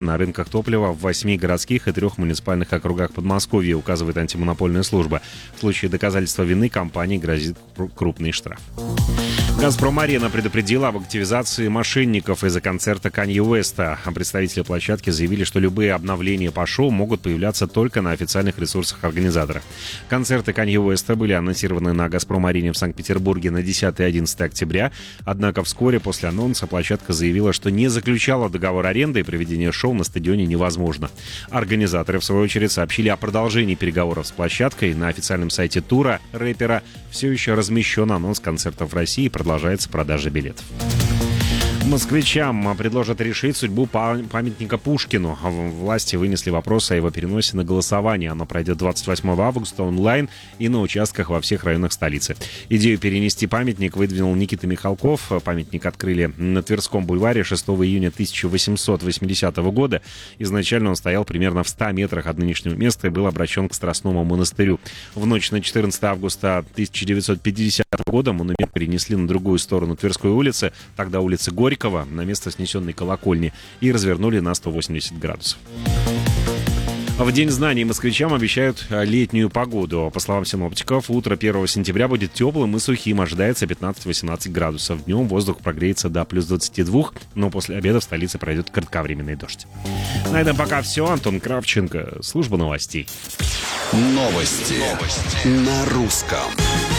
на рынках топлива в 8 городских и 3 муниципальных округах Подмосковья, указывает антимонопольная служба. В случае доказательства вины компании грозит крупный штраф. «Газпром-арена» предупредила об активизации мошенников из-за концерта Канье Уэста. Представители площадки заявили, что любые обновления по шоу могут появляться только на официальных ресурсах организатора. Концерты Канье Уэста были анонсированы на «Газпром-арене» в Санкт-Петербурге на 10 и 11 октября. Однако вскоре после анонса площадка заявила, что не заключала договор аренды и проведение шоу на стадионе невозможно. Организаторы, в свою очередь, сообщили о продолжении переговоров с площадкой. На официальном сайте тура рэпера все еще размещен анонс концертов в России и продолжается продажа билетов. Москвичам предложат решить судьбу памятника Пушкину. Власти вынесли вопрос о его переносе на голосование. Оно пройдет 28 августа онлайн и на участках во всех районах столицы. Идею перенести памятник выдвинул Никита Михалков. Памятник открыли на Тверском бульваре 6 июня 1880 года. Изначально он стоял примерно в 100 метрах от нынешнего места и был обращен к Страстному монастырю. В ночь на 14 августа 1950 года монумент перенесли на другую сторону Тверской улицы, тогда улицы Горького, на место снесенной колокольни, и развернули на 180 градусов. В День знаний москвичам обещают летнюю погоду. По словам синоптиков, утро 1 сентября будет теплым и сухим, ожидается 15-18 градусов. Днем воздух прогреется до плюс 22, но после обеда в столице пройдет кратковременный дождь. На этом пока все. Антон Кравченко, служба новостей. Новости на русском.